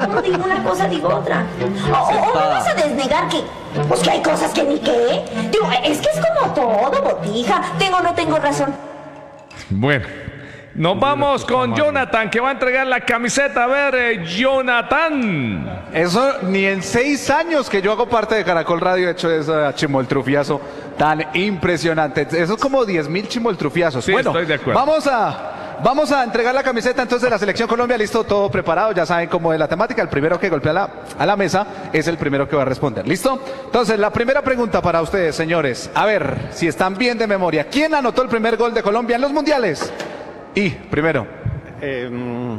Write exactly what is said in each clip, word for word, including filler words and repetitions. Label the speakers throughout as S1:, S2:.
S1: no digo una cosa, digo otra. O, o, o me vas a desnegar que, pues que hay cosas que ni qué. Digo, es que es como todo, botija. Tengo o no tengo razón.
S2: Bueno, nos vamos con Jonathan, que va a entregar la camiseta. A ver, eh, Jonathan.
S3: Eso ni en seis años que yo hago parte de Caracol Radio he hecho ese chimoltrufiazo tan impresionante. Eso es como diez mil chimoltrufiazos.
S2: Sí,
S3: bueno,
S2: estoy de acuerdo.
S3: Vamos a... Vamos a entregar la camiseta entonces de la Selección Colombia, listo, todo preparado, ya saben cómo es la temática, el primero que golpea la, a la mesa es el primero que va a responder, ¿listo? Entonces, la primera pregunta para ustedes, señores, a ver si están bien de memoria, ¿quién anotó el primer gol de Colombia en los mundiales? Y, primero.
S4: Eh,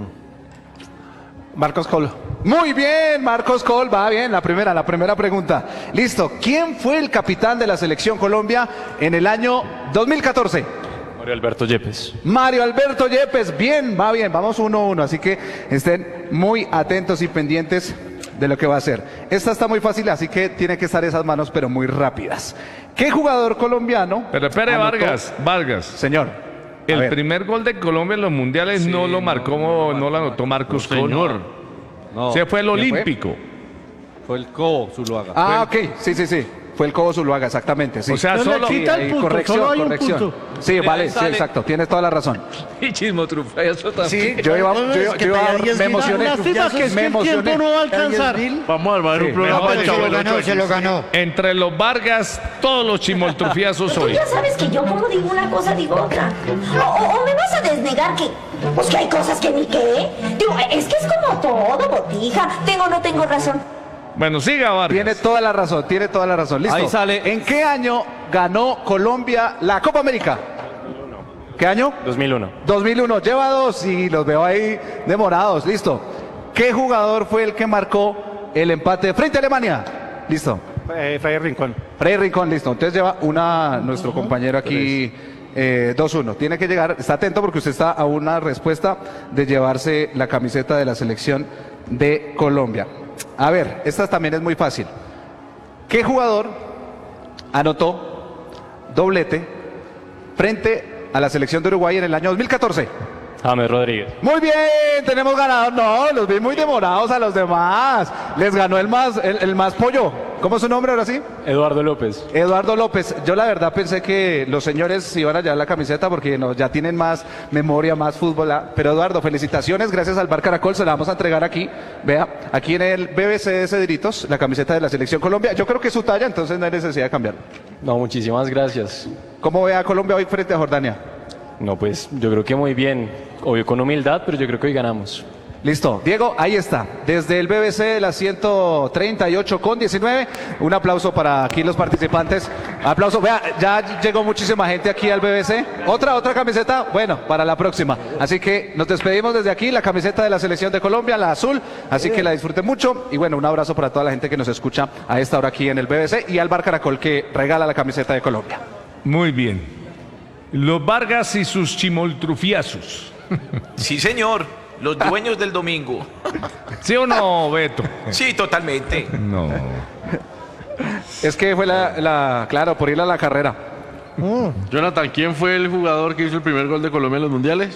S4: Marcos Colo.
S3: Muy bien, Marcos Col, va bien, la primera, la primera pregunta. Listo, ¿quién fue el capitán de la Selección Colombia en el año dos mil catorce?
S4: Mario Alberto Yepes.
S3: Mario Alberto Yepes, bien, va bien, vamos uno a uno, así que estén muy atentos y pendientes de lo que va a hacer. Esta está muy fácil, así que tiene que estar esas manos, pero muy rápidas. ¿Qué jugador colombiano?
S2: Pero espere,
S3: anotó-
S2: Vargas, Vargas.
S3: Señor. a
S2: El
S3: ver.
S2: primer gol de Colombia en los mundiales no lo marcó, no, lo anotó Marcos Colo.
S5: No,
S2: Se fue el
S3: ¿quién fue?
S2: olímpico.
S5: fue el Cobo Zuluaga.
S3: Ah, ok, sí, sí, sí. Fue el Cobo Zuluaga, exactamente, sí.
S2: O sea,
S6: No le
S2: solo...
S6: quita el
S3: ahí,
S6: punto,
S3: corrección,
S6: solo hay un
S3: corrección.
S6: punto.
S3: Sí, vale, sí,
S5: sale.
S3: exacto, tienes toda la razón.
S2: Y chismo trufazo también.
S3: Sí, yo iba,
S6: No, no,
S3: yo,
S6: es
S3: iba-
S6: que
S3: yo iba-
S6: pedía diez
S3: me
S6: mil.
S3: emocioné.
S6: Lástima que es que
S3: me
S6: el
S3: emocioné.
S6: tiempo no va a alcanzar.
S5: Vamos a armar
S3: Sí,
S5: un programa
S2: mejor
S5: de
S2: dicho,
S5: Chavo
S2: se lo
S5: del
S2: ganó,
S5: ocho
S7: se lo ganó.
S2: Entre los Vargas, todos los chimoltrufiazos
S1: Tú
S2: hoy.
S1: ya sabes que yo como digo una cosa, digo otra. O, o, o me vas a desnegar que, pues que hay cosas que ni qué. Digo, es que es como todo, botija. Tengo o no tengo razón.
S2: Bueno, siga, Vargas.
S3: Tiene toda la razón, tiene toda la razón. Listo.
S5: Ahí sale.
S3: ¿En qué año ganó Colombia la Copa América? ¿Qué año?
S4: dos mil uno.
S3: dos mil uno. Lleva dos y los veo ahí demorados. Listo. ¿Qué jugador fue el que marcó el empate frente a Alemania? Listo.
S4: Eh, Freddy Rincón.
S3: Freddy Rincón, listo. Entonces lleva una nuestro compañero aquí eh, dos uno. Tiene que llegar, está atento porque usted está a una respuesta de llevarse la camiseta de la selección de Colombia. A ver, esta también es muy fácil. ¿Qué jugador anotó doblete frente a la selección de Uruguay en el año dos mil catorce?
S4: James Rodríguez.
S3: Muy bien, tenemos ganador. No, los vi muy demorados a los demás. Les ganó el más, el, el más pollo. ¿Cómo es su nombre ahora sí?
S4: Eduardo López.
S3: Eduardo López. Yo la verdad pensé que los señores iban a llevar la camiseta porque no, ya tienen más memoria, más fútbol. ah. Pero Eduardo, felicitaciones, gracias al Bar Caracol, se la vamos a entregar aquí. Vea, aquí en el B B C de Cedritos, la camiseta de la Selección Colombia. Yo creo que es su talla, entonces no hay necesidad de cambiarlo.
S4: No, muchísimas gracias.
S3: ¿Cómo ve a Colombia hoy frente a Jordania?
S4: No, pues yo creo que muy bien. Obvio con humildad, pero yo creo que hoy ganamos.
S3: Listo, Diego, ahí está, desde el B B C de la ciento treinta y ocho con diecinueve, un aplauso para aquí los participantes, aplauso, vea, ya llegó muchísima gente aquí al B B C, otra, otra camiseta, bueno, para la próxima, así que nos despedimos desde aquí, la camiseta de la Selección de Colombia, la azul, así que la disfruten mucho, y bueno, un abrazo para toda la gente que nos escucha a esta hora aquí en el B B C, y al Bar Caracol que regala la camiseta de Colombia.
S2: Muy bien. Los Vargas y sus chimoltrufiazos.
S8: Sí, señor. Los dueños del domingo.
S2: ¿Sí o no, Beto?
S8: Sí, totalmente.
S2: No.
S3: Es que fue la, la claro, por ir a la carrera.
S5: Jonathan, ¿quién fue el jugador que hizo el primer gol de Colombia en los mundiales?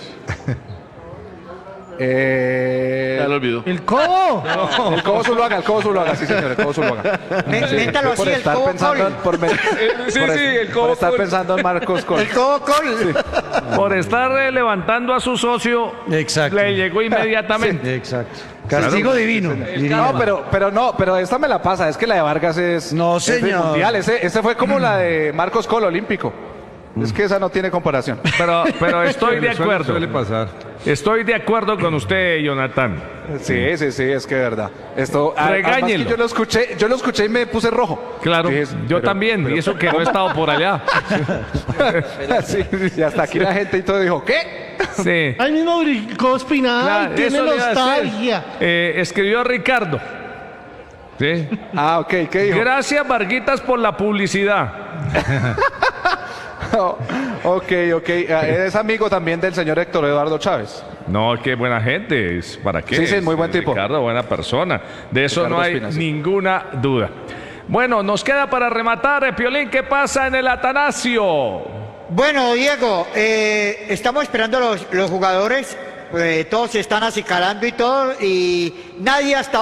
S3: Eh...
S5: Ya lo olvidó.
S6: ¡El Cobo!
S3: El Cobo Zuluaga, el Cobo Zuluaga, sí señor, el Cobo Zuluaga. Sí,
S7: Métalo
S3: por
S7: así, el
S3: estar
S7: Cobo
S3: pensando
S7: Col.
S3: en- por, me-
S2: sí,
S3: por
S2: sí,
S3: es-
S2: el
S3: por
S2: Cobo
S3: estar
S2: Col.
S3: pensando en Marcos Col.
S7: El Cobo Col.
S2: Por estar eh, levantando a su socio,
S6: Exacto.
S2: le llegó inmediatamente.
S6: Exacto. Castigo divino.
S3: No, pero, pero no, pero esta me la pasa, es que la de Vargas es,
S6: No,
S3: es de
S6: señor.
S3: mundial, ese, ese fue como la de Marcos Col olímpico. Es que esa no tiene comparación.
S2: Pero, pero estoy de acuerdo.
S9: Suele pasar.
S2: Estoy de acuerdo con usted, Jonathan.
S3: Sí, sí, sí, es que es verdad. Esto, a- además
S2: Regáñenlo.
S3: que yo lo escuché, yo lo escuché y me puse rojo.
S2: Claro,
S3: Sí, es-
S2: yo
S3: pero-
S2: también,
S3: pero-
S2: y eso que no he estado por allá.
S3: sí, y hasta aquí la gente y todo dijo, ¿qué?
S2: Sí.
S6: Ahí mismo brincó Espinal,
S2: Claro,
S6: tiene
S2: eso le iba a decir.
S6: nostalgia.
S2: Eh, escribió Ricardo. Sí.
S3: Ah, ok, ¿qué dijo?
S2: Gracias, Varguitas, por la publicidad.
S3: Oh, ok, ok. Eh, Es amigo también del señor Héctor Eduardo Chávez.
S2: No, qué buena gente. es ¿Para qué?
S3: Sí, sí, muy buen
S2: Es
S3: tipo.
S2: Ricardo, buena persona. De eso
S3: Ricardo
S2: no hay
S3: Espina, sí.
S2: ninguna duda. Bueno, nos queda para rematar, eh, Piolín, ¿qué pasa en el Atanasio?
S7: Bueno, Diego, eh, estamos esperando los, los jugadores. eh, todos se están acicalando y todo. Y nadie hasta